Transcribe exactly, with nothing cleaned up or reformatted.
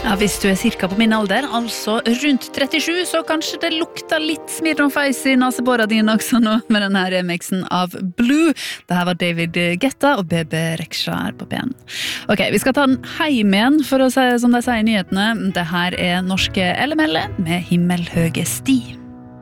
Ja, hvis du er cirka på min alder, altså rundt trettisju, så kanskje det lukter litt Smirnoff Ice i nasebåra dine også nå, med denne remixen av Blue. Dette var David Guetta og B B Rexha her på P N. Ok, vi skal ta den heim igjen, for å si, som de sier i nyhetene. Dette er norske L M L med Himmelhøge sti.